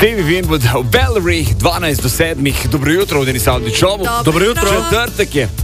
Stevie Winwood, Valerie, 12 do 7. Dobro jutro v Denis Avdić šovu. Dobro jutro. Četrtek je.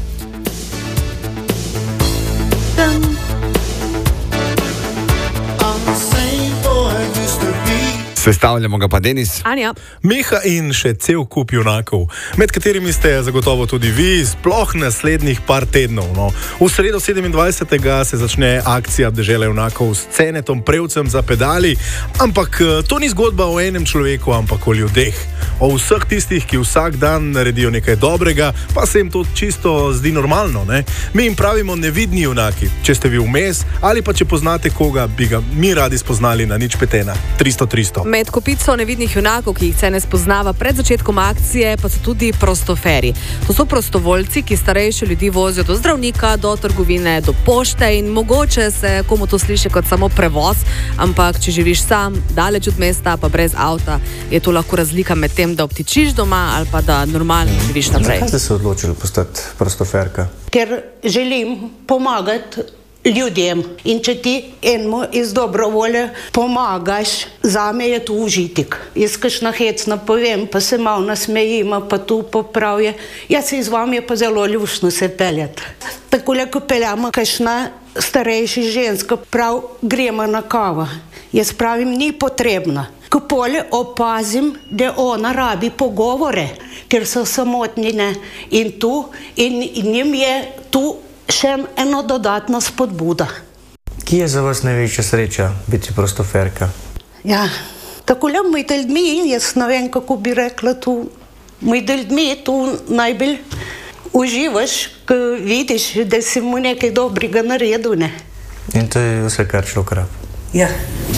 Sestavljamo ga pa Denis, Anja, Miha in še cel kup junakov, med katerimi ste zagotovo tudi vi, sploh naslednjih par tednov. No. V sredo 27. se začne akcija Dežela junakov s Cenetom Prevcem za pedali, ampak to ni zgodba o enem človeku, ampak o ljudeh. O vseh tistih, ki vsak dan naredijo nekaj dobrega, pa se jim to čisto zdi normalno. Ne? Mi jim pravimo nevidni junaki, če ste vi vmes ali pa če poznate koga, bi ga mi radi spoznali na 051 300 300. med kopico nevidnih junakov, ki jih Cene spoznava pred začetkom akcije, pa so tudi prostoferi. To so prostovoljci, ki starejše ljudi vozijo do zdravnika, do trgovine, do pošte in mogoče se komu to sliši kot samo prevoz, ampak če živiš sam, daleč od mesta, pa brez avta, je to lahko razlika med tem, da obtičiš doma ali pa da normalno živiš naprej. Zakaj ste se odločili postati prostoferka? Ker želim pomagati ljudem in če ti enemu iz dobrovolje pomagaš, zame je to užitek. Jaz kakšna hecna povem, pa se malo nasmejima, pa tu popravje. Jaz se z vami je pa zelo ljušno se peljati. Takole, ko peljamo kakšna starejša ženska, prav gremo na kavo. Jaz pravim, ni potrebna. Ko polje opazim, da ona rabi pogovore, ker so samotnine in njim je tu še eno dodatna spodbuda. Kje je za vas največja sreča biti prostoferka? Ja, takole med ljudmi, jaz ne vem, kako bi rekla tu, med ljudmi tu najbolj uživaš, ko vidiš, da si mu nekaj dobrega naredil, ne? In to je vse, kar človek rabi. Ja.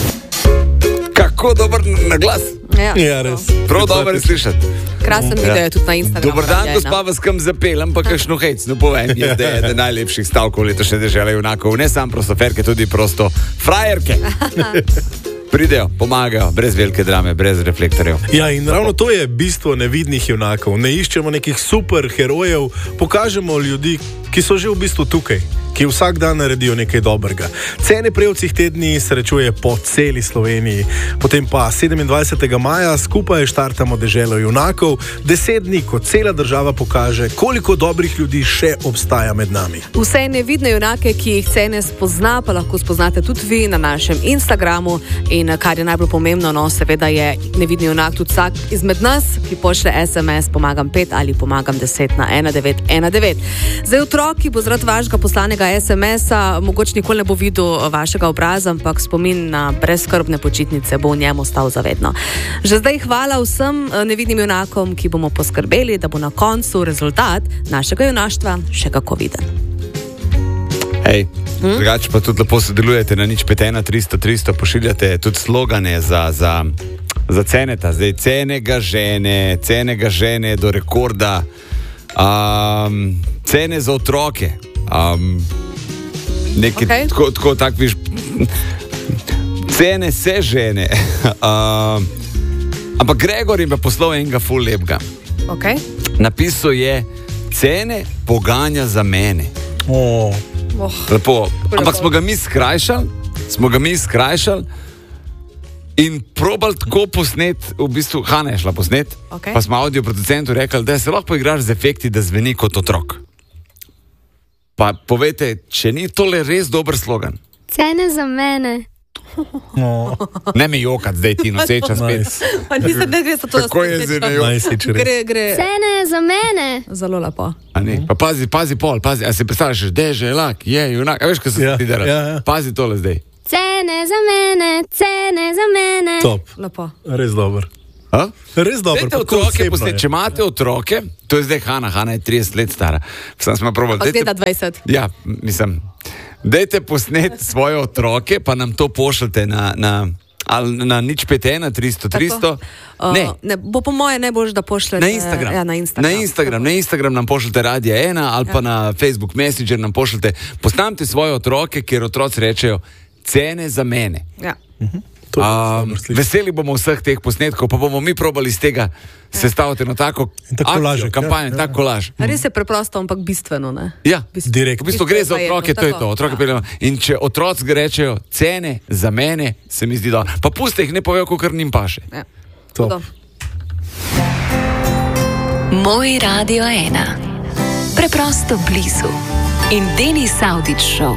Kako dober naglas. Ja, res. Prav dobro je slišati. Krasen video je tudi na Instagramu. Dobar dan, gospa, vas kam zapeljem, pa kakšno hecno povem, je, da je eden najlepših stavkov letošnje Dežele junakov. Ne samo prostoferke, tudi prosto frajerke. Pridejo, pomagajo, brez velike drame, brez reflektorjev. Ja, in ravno to je bistvo nevidnih junakov. Ne iščemo nekih super herojev, pokažemo ljudi, ki so že v bistvu tukaj, ki vsak dan naredijo nekaj dobrega. Cene Prevcih tedni srečuje po celi Sloveniji. Potem pa 27. maja skupaj štartamo Deželo junakov, 10 dni, ko cela država pokaže, koliko dobrih ljudi še obstaja med nami. Vse nevidne junake, ki jih Cene spozna, pa lahko spoznate tudi vi na našem Instagramu. In kar je najbolj pomembno, no, seveda je nevidni junak tudi vsak izmed nas, ki pošlje SMS pomagam 5 ali pomagam 10 na 1919. Zdaj otrok, ki bo zaradi vašega poslanega SMS-a, mogoče nikoli ne bo videl vašega obraza, ampak spomin na brezskrbne počitnice bo v njem ostal zavedno. Že zdaj hvala vsem nevidnim junakom, ki bomo poskrbeli, da bo na koncu rezultat našega junaštva še kako viden. Hej, drugače pa tudi lepo sodelujete na 051 300 300, pošiljate tudi slogane za Ceneta. Zdaj cene ga žene do rekorda, cene za otroke, nekaj okay. tako viš, cene se žene, ampak Gregor jim je poslal enega ful lepega. Okay. Napisal je, cene poganja za mene. Lepo. Ampak smo ga mi skrajšali in probali tako posnet, v bistvu Hana je šla posnet, okay. Pa smo audio producentu rekli, da se lahko igraš z efekti, da zveni kot otrok. Pa povejte, če ni tole res dober slogan? Cene za mene. No. Ne me jokat zdaj ti noseča spet. Pa nisem, ne gre za to, da kako je zdaj ne jokat? Gre. Cene za mene. Zelo lepo. A ne, pa pazi pol, a se predstavljaš, Deželak, je junak, a veš, kaj se ti dera? Ja. Pazi tole zdaj. Cene za mene, cene za mene. Top. Lepo. Res dober. A? Res dober. Če imate otroke, to je zdaj Hana je 30 let stara. Sam smo probali. Gleda 20. Ja, mislim. Dajte posnet svoje otroke, pa nam to pošljite na 051 300 300. Ne, bo po moje najbolj, da pošljete na Instagram. Ja, na Instagram nam pošljite Radija 1 ali pa na Facebook Messenger nam pošljite. Posnamite svoje otroke, kjer otroci rečejo cene za mene. Ja. Veseli bomo vseh teh posnetkov, pa bomo mi probali iz tega sestaviti na tako akcijo, kampanjo, tako kolaž. Res je preprosto, ampak bistveno, ne? Ja, direkt. V bistvu gre za otroke, to je to. Otroke peljamo. In če otroci rečejo cene za mene, se mi zdi dobro. Pa puste jih, ne povejo, kakor njim paše. Ja. Moj Radio 1. Preprosto blizu. In Denis Avdić Show.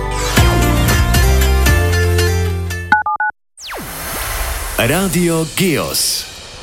Radio Geos.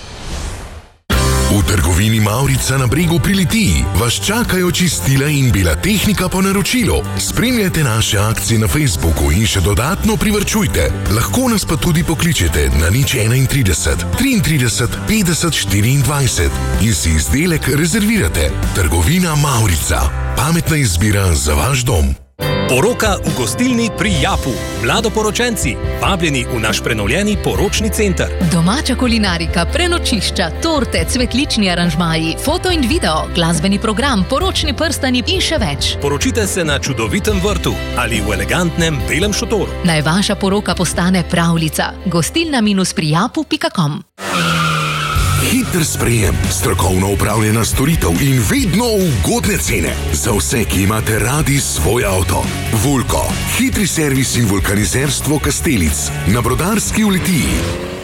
V trgovini Mavrica na Bregu pri Litiji vas čakajo čistila in bela tehnika po naročilu. Spremljajte naše akcije na Facebooku in še dodatno privarčujte. Lahko nas pa tudi pokličete na 031 33 50 24 in si izdelek rezervirate. Trgovina Mavrica. Pametna izbira za vaš dom. Poroka v gostilni pri Japu. Mladoporočenci, vabljeni v naš prenovljeni poročni center. Domača kulinarika, prenočišča, torte, cvetlični aranžmaji, foto in video, glasbeni program, poročni prstani in še več. Poročite se na čudovitem vrtu ali v elegantnem belem šotoru. Naj vaša poroka postane pravljica. gostilna-prijapu.com. Hiter sprejem, strokovno upravljena storitev in vedno ugodne cene. Za vse, ki imate radi svoj avto. Vulko, hitri servis in vulkanizerstvo Kastelic na Brodarski v Litiji.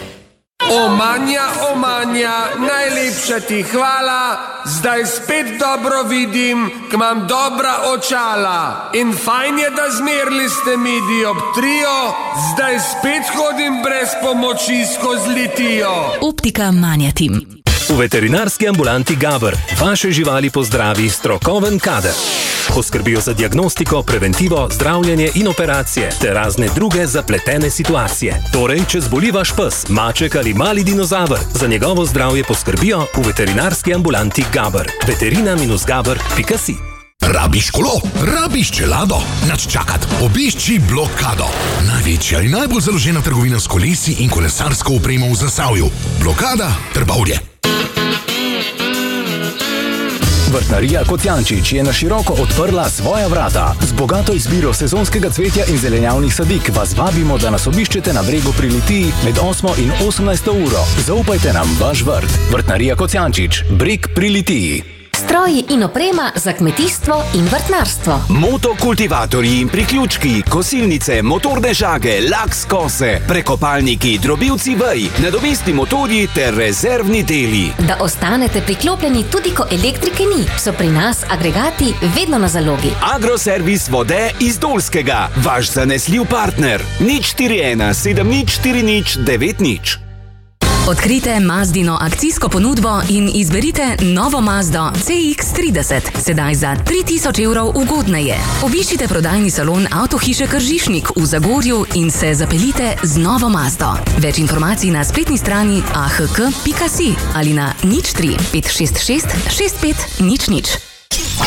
Omanja, najlepša ti hvala, zdaj spet dobro vidim, k'mam dobra očala. In fajn je, da zmerli ste mi dioptrijo, zdaj spet hodim brez pomoči skozi Litijo. Optika Manjatim. V veterinarski ambulanti Gaber vaše živali pozdravi strokoven kader. Poskrbijo za diagnostiko, preventivo, zdravljenje in operacije ter razne druge zapletene situacije. Torej, če zboli vaš pes, maček ali mali dinozaver, za njegovo zdravje poskrbijo v veterinarski ambulanti Gaber. veterina-gaber.si. Rabiš kolo? Rabiš čelado? Nač čakat, obišči Blokado. Največja in najbolj založena trgovina s kolesi in kolesarsko opremo v Zasavju. Blokada, Trbovlje. Vrtnarija Kocijančič je na široko odprla svoja vrata. Z bogato izbiro sezonskega cvetja in zelenjavnih sadik vas vabimo, da nas obiščete na Bregu pri Litiji med 8 in 18 uro. Zaupajte nam vaš vrt. Vrtnarija Kocijančič, Breg pri Litiji. Stroji in oprema za kmetijstvo in vrtnarstvo. Motokultivatorji in priključki, kosilnice, motorne žage, laks kose, prekopalniki, drobilci vej, nadomestni motorji ter rezervni deli. Da ostanete priklopljeni tudi, ko elektrike ni, so pri nas agregati vedno na zalogi. Agroservis vode iz Dolskega, vaš zanesljiv partner. 041 7040 90. Odkrite Mazdino akcijsko ponudbo in izberite novo Mazdo CX-30, sedaj za 3000 evrov ugodneje. Obiščite prodajni salon Avtohiše Kržišnik v Zagorju in se zapeljite z novo Mazdo. Več informacij na spletni strani ahk.si ali na 03 566 65 00.